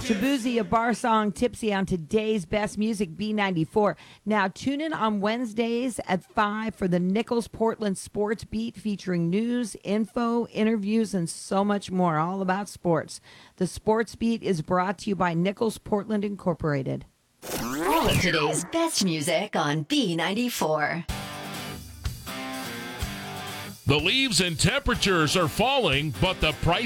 Shabuzi, a bar song, Tipsy on today's best music, B94. Now, tune in on Wednesdays at 5 for the Nichols Portland Sports Beat featuring news, info, interviews, and so much more, all about sports. The Sports Beat is brought to you by Nichols Portland Incorporated. All of today's best music on B94. The leaves and temperatures are falling, but the price